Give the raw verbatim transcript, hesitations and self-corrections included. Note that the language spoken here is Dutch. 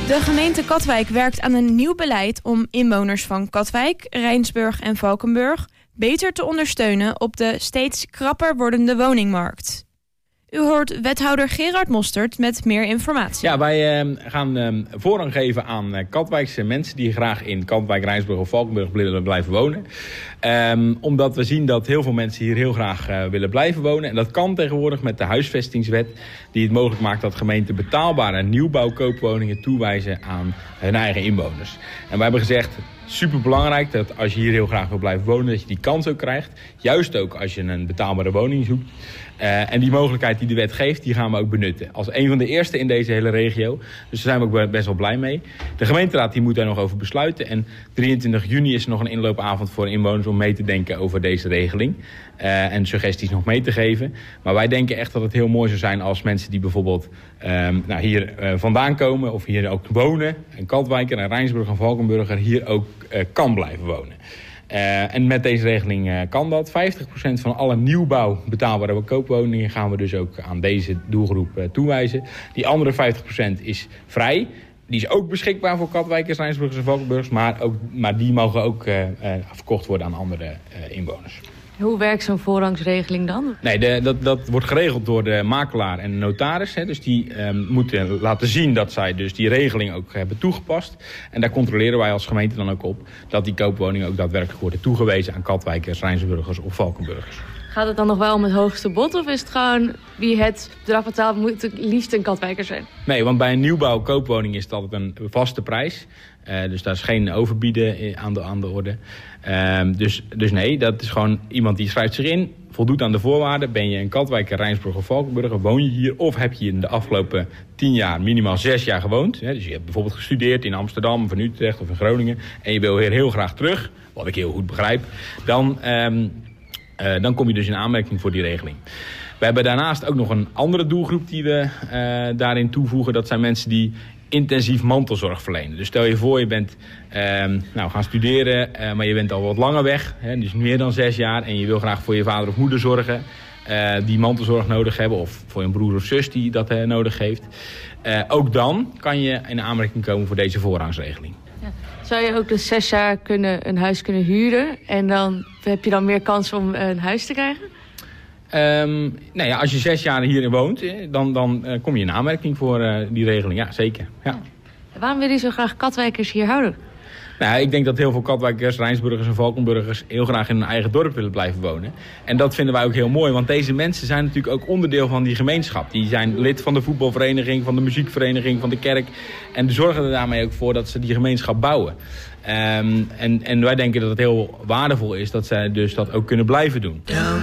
De gemeente Katwijk werkt aan een nieuw beleid om inwoners van Katwijk, Rijnsburg en Valkenburg beter te ondersteunen op de steeds krapper wordende woningmarkt. U hoort wethouder Gerard Mostert met meer informatie. Ja, wij uh, gaan uh, voorrang geven aan uh, Katwijkse mensen die graag in Katwijk, Rijnsburg of Valkenburg willen blijven wonen. Um, omdat we zien dat heel veel mensen hier heel graag uh, willen blijven wonen. En dat kan tegenwoordig met de huisvestingswet, die het mogelijk maakt dat gemeenten betaalbare nieuwbouwkoopwoningen toewijzen aan hun eigen inwoners. En wij hebben gezegd, super belangrijk dat als je hier heel graag wil blijven wonen, dat je die kans ook krijgt. Juist ook als je een betaalbare woning zoekt. Uh, en die mogelijkheid die de wet geeft, die gaan we ook benutten. Als een van de eerste in deze hele regio. Dus daar zijn we ook best wel blij mee. De gemeenteraad die moet daar nog over besluiten. En drieëntwintig juni is er nog een inloopavond voor inwoners om mee te denken over deze regeling. Uh, en suggesties nog mee te geven. Maar wij denken echt dat het heel mooi zou zijn als mensen die bijvoorbeeld um, nou, hier uh, vandaan komen of hier ook wonen. Een Katwijker, een Rijnsburg en Valkenburger hier ook uh, kan blijven wonen. Uh, en met deze regeling uh, kan dat. vijftig procent van alle nieuwbouw betaalbare koopwoningen gaan we dus ook aan deze doelgroep uh, toewijzen. Die andere vijftig procent is vrij. Die is ook beschikbaar voor Katwijkers, Rijnsburgers en Valkenburgers. Maar, ook, maar die mogen ook uh, uh, verkocht worden aan andere uh, inwoners. Hoe werkt zo'n voorrangsregeling dan? Nee, de, dat, dat wordt geregeld door de makelaar en de notaris. Hè. Dus die um, moeten laten zien dat zij dus die regeling ook hebben toegepast. En daar controleren wij als gemeente dan ook op dat die koopwoningen ook daadwerkelijk worden toegewezen aan Katwijkers, Rijnsburgers of Valkenburgers. Gaat het dan nog wel om het hoogste bod of is het gewoon wie het bedrag betaalt moet het liefst een Katwijker zijn? Nee, want bij een nieuwbouw koopwoning is dat een vaste prijs. Uh, dus daar is geen overbieden aan de, aan de orde. Uh, dus, dus nee, dat is gewoon iemand die schrijft zich in, voldoet aan de voorwaarden. Ben je een Katwijker, Rijnsburg of Valkenburger, woon je hier of heb je in de afgelopen tien jaar minimaal zes jaar gewoond. Hè? Dus je hebt bijvoorbeeld gestudeerd in Amsterdam of in Utrecht of in Groningen en je wil weer heel graag terug, wat ik heel goed begrijp, dan, um, uh, dan kom je dus in aanmerking voor die regeling. We hebben daarnaast ook nog een andere doelgroep die we uh, daarin toevoegen. Dat zijn mensen die intensief mantelzorg verlenen. Dus stel je voor, je bent uh, nou, gaan studeren, uh, maar je bent al wat langer weg. Hè, dus meer dan zes jaar. En je wil graag voor je vader of moeder zorgen. Uh, die mantelzorg nodig hebben. Of voor een broer of zus die dat uh, nodig heeft. Uh, ook dan kan je in aanmerking komen voor deze voorrangsregeling. Ja. Zou je ook dus zes jaar kunnen, een huis kunnen huren? En dan heb je dan meer kans om een huis te krijgen? Um, nou ja, als je zes jaar hierin woont, dan, dan uh, kom je in aanmerking voor uh, die regeling. Ja, zeker. Ja. Ja. Waarom wil je zo graag Katwijkers hier houden? Nou, ik denk dat heel veel Katwijkers, Rijnsburgers en Valkenburgers heel graag in hun eigen dorp willen blijven wonen. En dat vinden wij ook heel mooi, want deze mensen zijn natuurlijk ook onderdeel van die gemeenschap. Die zijn lid van de voetbalvereniging, van de muziekvereniging, van de kerk. En zorgen er daarmee ook voor dat ze die gemeenschap bouwen. Um, en, en wij denken dat het heel waardevol is dat zij dus dat ook kunnen blijven doen.